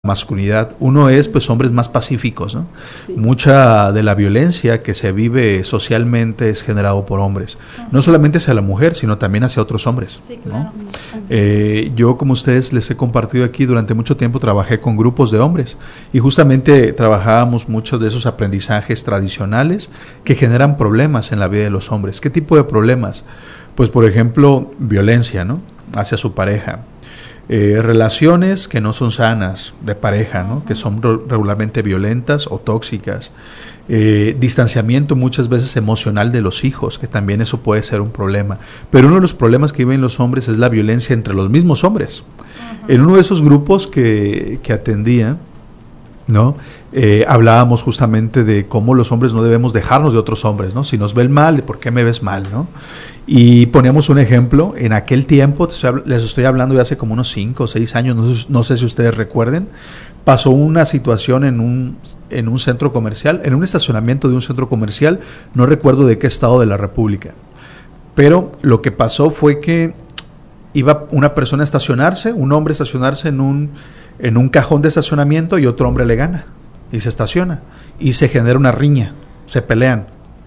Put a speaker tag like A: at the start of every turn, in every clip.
A: masculinidad. Uno es pues hombres más pacíficos, ¿no?
B: Sí.
A: Mucha de la violencia que se vive socialmente es generado por hombres, no solamente hacia la mujer, sino también hacia otros hombres,
B: Sí, claro.
A: ¿no? Yo, como ustedes les he compartido aquí, durante mucho tiempo trabajé con grupos de hombres y justamente trabajábamos muchos de esos aprendizajes tradicionales que generan problemas en la vida de los hombres. ¿Qué tipo de problemas? Pues, por ejemplo, violencia, ¿no? Hacia su pareja. Relaciones que no son sanas de pareja, ¿no? Que son regularmente violentas o tóxicas, distanciamiento muchas veces emocional de los hijos, que también eso puede ser un problema. Pero uno de los problemas que viven los hombres es la violencia entre los mismos hombres. En uno de esos grupos que atendía, ¿no? Hablábamos justamente de cómo los hombres no debemos dejarnos de otros hombres, ¿no? Si nos ven mal, ¿por qué me ves mal, no? Y poníamos un ejemplo. En aquel tiempo, les estoy hablando de hace como unos 5 o 6 años, no sé si ustedes recuerden, pasó una situación en un centro comercial, en un estacionamiento de un centro comercial, no recuerdo de qué estado de la República, pero lo que pasó fue que iba una persona a estacionarse, un hombre a estacionarse en un cajón de estacionamiento, y otro hombre le gana y se estaciona y se genera una riña, se pelean.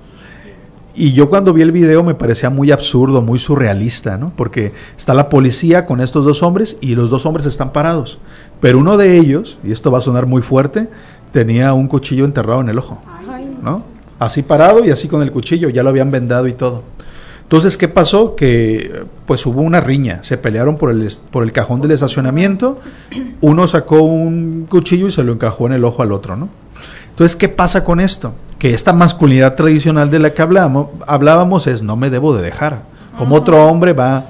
A: Y yo cuando vi el video me parecía muy absurdo, muy surrealista, ¿no? Porque está la policía con estos dos hombres y los dos hombres están parados, pero uno de ellos, y esto va a sonar muy fuerte, tenía un cuchillo enterrado en el ojo, ¿no? Así parado y así con el cuchillo, ya lo habían vendado y todo. Entonces, ¿qué pasó? Que pues hubo una riña, se pelearon por el cajón del estacionamiento, uno sacó un cuchillo y se lo encajó en el ojo al otro, ¿no? Entonces, ¿qué pasa con esto? Que esta masculinidad tradicional de la que hablábamos es: no me debo de dejar, como otro hombre va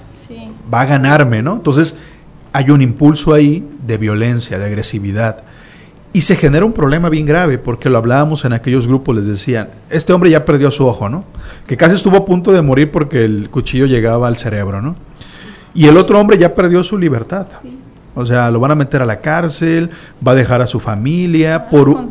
A: a ganarme, ¿no? Entonces, hay un impulso ahí de violencia, de agresividad. Y se genera un problema bien grave, porque lo hablábamos en aquellos grupos, les decían, este hombre ya perdió su ojo, ¿no? Que casi estuvo a punto de morir porque el cuchillo llegaba al cerebro, ¿no? Y el otro hombre ya perdió su libertad. Sí. O sea, lo van a meter a la cárcel, va a dejar a su familia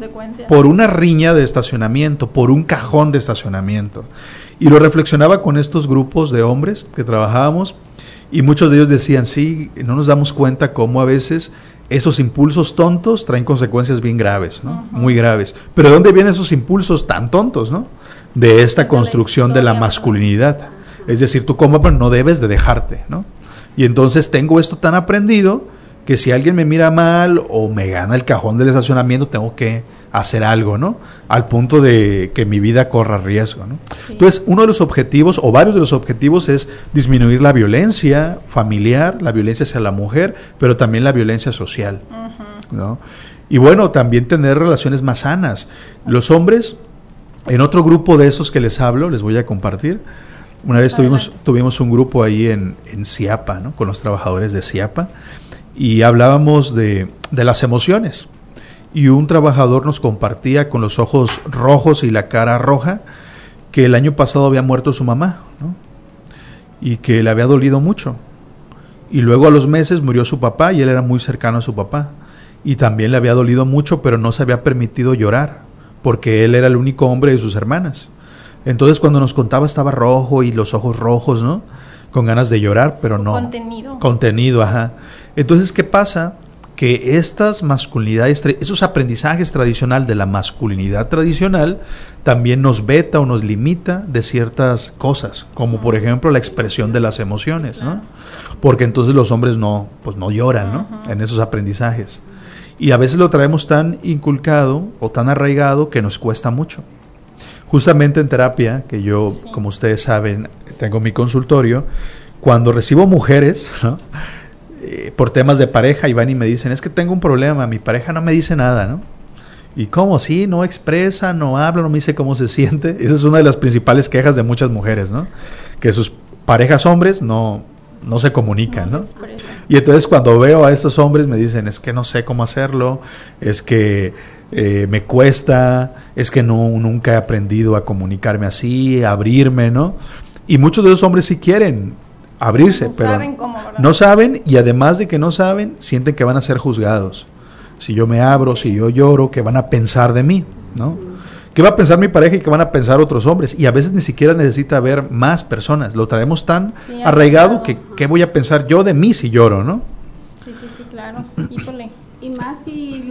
A: por una riña de estacionamiento, por un cajón de estacionamiento. Y lo reflexionaba con estos grupos de hombres que trabajábamos, y muchos de ellos decían, sí, no nos damos cuenta cómo a veces esos impulsos tontos traen consecuencias bien graves, ¿no? Muy graves. Pero ¿de dónde vienen esos impulsos tan tontos, no? De esta construcción de la masculinidad. Es decir, tú como hombre no debes de dejarte, ¿no? Y entonces tengo esto tan aprendido que si alguien me mira mal o me gana el cajón del estacionamiento, tengo que hacer algo, ¿no? Al punto de que mi vida corra riesgo, ¿no? Sí. Entonces, uno de los objetivos, o varios de los objetivos, es disminuir la violencia familiar, la violencia hacia la mujer, pero también la violencia social, ¿no? Y bueno, también tener relaciones más sanas. Los hombres, en otro grupo de esos que les hablo, les voy a compartir. Una vez tuvimos un grupo ahí en Ciapa, ¿no? Con los trabajadores de Ciapa, y hablábamos de las emociones. Y un trabajador nos compartía con los ojos rojos y la cara roja que el año pasado había muerto su mamá, ¿no? Y que le había dolido mucho. Y luego a los meses murió su papá, y él era muy cercano a su papá. Y también le había dolido mucho, pero no se había permitido llorar, porque él era el único hombre de sus hermanas. Entonces cuando nos contaba estaba rojo y los ojos rojos, ¿no? Con ganas de llorar, pero no. Contenido, ajá. Entonces, ¿qué pasa? Que estas masculinidades, esos aprendizajes tradicionales de la masculinidad tradicional, también nos veta o nos limita de ciertas cosas, como por ejemplo la expresión de las emociones, ¿no? Porque entonces los hombres no lloran, ¿no? En esos aprendizajes. Y a veces lo traemos tan inculcado o tan arraigado que nos cuesta mucho. Justamente en terapia, que yo, como ustedes saben, tengo mi consultorio, cuando recibo mujeres, ¿no? Por temas de pareja, y van y me dicen, es que tengo un problema, mi pareja no me dice nada, ¿no? ¿Y cómo? Sí, no expresa, no habla, no me dice cómo se siente. Esa es una de las principales quejas de muchas mujeres, ¿no? Que sus parejas hombres no se comunican, ¿no? Y entonces cuando veo a estos hombres me dicen, es que no sé cómo hacerlo, es que me cuesta, es que nunca he aprendido a comunicarme así, a abrirme, ¿no? Y muchos de esos hombres sí quieren abrirse, pero saben cómo, ¿verdad? No saben, y además de que no saben, sienten que van a ser juzgados. Si yo me abro, si yo lloro, ¿qué van a pensar de mí, no? ¿Qué va a pensar mi pareja y qué van a pensar otros hombres? Y a veces ni siquiera necesita ver más personas. Lo traemos tan arraigado que ¿qué voy a pensar yo de mí si lloro, no?
B: Sí, claro. Híjole. Y más si